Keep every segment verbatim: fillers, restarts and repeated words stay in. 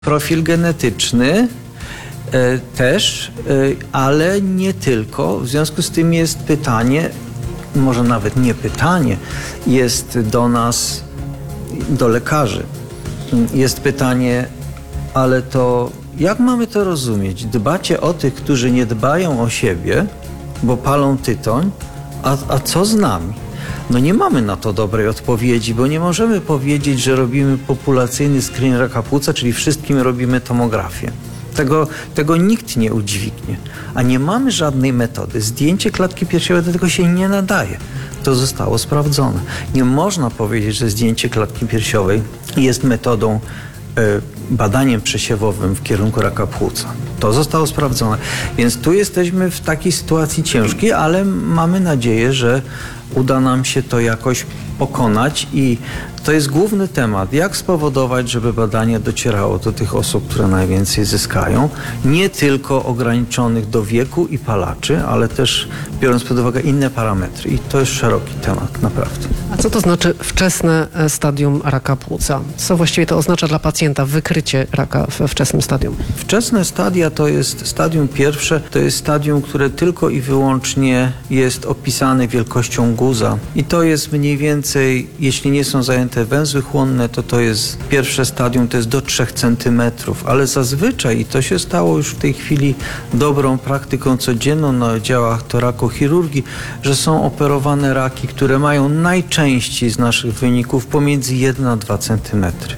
Profil genetyczny e, też, e, ale nie tylko. W związku z tym jest pytanie, może nawet nie pytanie, jest do nas, do lekarzy. Jest pytanie, ale to jak mamy to rozumieć? Dbacie o tych, którzy nie dbają o siebie, bo palą tytoń, a, a co z nami? No nie mamy na to dobrej odpowiedzi, bo nie możemy powiedzieć, że robimy populacyjny screen raka płuca, czyli wszystkim robimy tomografię. Tego, tego nikt nie udźwignie, a nie mamy żadnej metody. Zdjęcie klatki piersiowej do tego się nie nadaje. To zostało sprawdzone. Nie można powiedzieć, że zdjęcie klatki piersiowej jest metodą y, badaniem przesiewowym w kierunku raka płuca. To zostało sprawdzone. Więc tu jesteśmy w takiej sytuacji ciężkiej, ale mamy nadzieję, że uda nam się to jakoś pokonać i to jest główny temat. Jak spowodować, żeby badanie docierało do tych osób, które najwięcej zyskają, nie tylko ograniczonych do wieku i palaczy, ale też biorąc pod uwagę inne parametry. I to jest szeroki temat, naprawdę. A co to znaczy wczesne stadium raka płuca? Co właściwie to oznacza dla pacjenta wykrycie raka we wczesnym stadium? Wczesne stadia to jest stadium pierwsze, to jest stadium, które tylko i wyłącznie jest opisane wielkością guza. I to jest mniej więcej, jeśli nie są zajęte węzły chłonne, to to jest pierwsze stadium, to jest do trzech centymetrów, ale zazwyczaj, i to się stało już w tej chwili dobrą praktyką codzienną na oddziałach torakochirurgii, że są operowane raki, które mają najczęściej z naszych wyników pomiędzy jeden a dwa centymetry.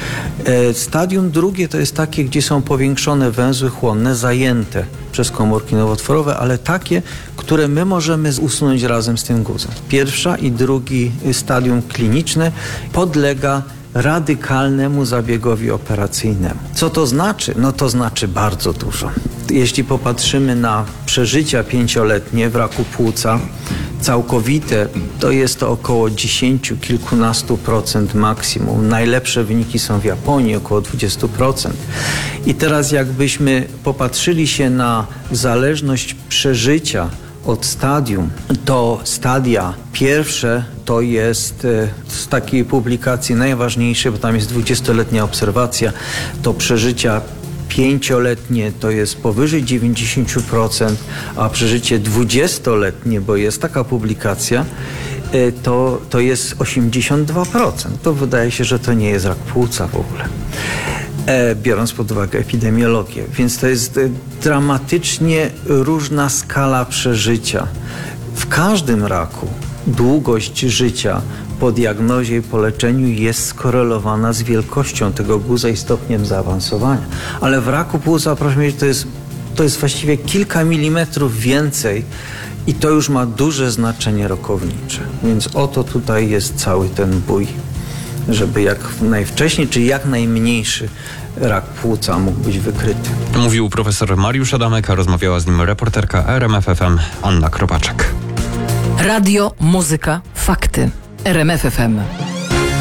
Stadium drugie to jest takie, gdzie są powiększone węzły chłonne, zajęte przez komórki nowotworowe, ale takie, które my możemy usunąć razem z tym guzem. Pierwsza i drugi stadium kliniczne podlega radykalnemu zabiegowi operacyjnemu. Co to znaczy? No to znaczy bardzo dużo. Jeśli popatrzymy na przeżycia pięcioletnie w raku płuca, całkowite, to jest to około dziesięciu, kilkunastu procent maksimum. Najlepsze wyniki są w Japonii, około dwudziestu procent. I teraz jakbyśmy popatrzyli się na zależność przeżycia od stadium, to stadia pierwsze to jest z takiej publikacji najważniejsze, bo tam jest dwudziestoletnia obserwacja, to przeżycia pięcioletnie to jest powyżej dziewięćdziesiąt procent, a przeżycie dwudziestoletnie, bo jest taka publikacja, to, to jest osiemdziesiąt dwa procent. To wydaje się, że to nie jest rak płuca w ogóle, biorąc pod uwagę epidemiologię. Więc to jest dramatycznie różna skala przeżycia. W każdym raku długość życia po diagnozie i po leczeniu jest skorelowana z wielkością tego guza i stopniem zaawansowania. Ale w raku płuca, proszę powiedzieć, to jest, to jest właściwie kilka milimetrów więcej i to już ma duże znaczenie rokownicze. Więc oto tutaj jest cały ten bój, żeby jak najwcześniej, czy jak najmniejszy rak płuca mógł być wykryty. Mówił profesor Mariusz Adamek, a rozmawiała z nim reporterka R M F F M Anna Kropaczek. Radio, muzyka, fakty. R M F F M.